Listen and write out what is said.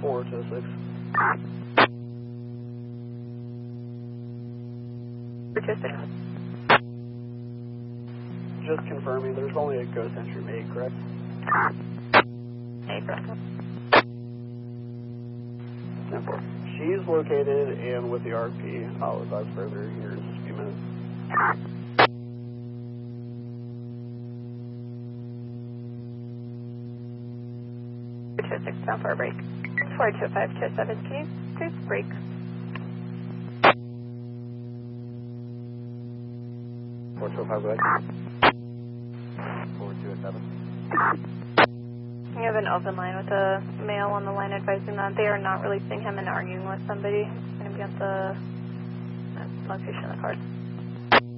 426. 426. Just confirming, there's only a ghost entry made, correct? 8, correct. 10-4. She's located and with the RP. I'll advise further here in just a few minutes. 426, down for a break. 42527, can you please break? 425, go ahead. 427. You have an open line with a male on the line advising that they are not releasing him and arguing with somebody. It's going to be at the location of the card.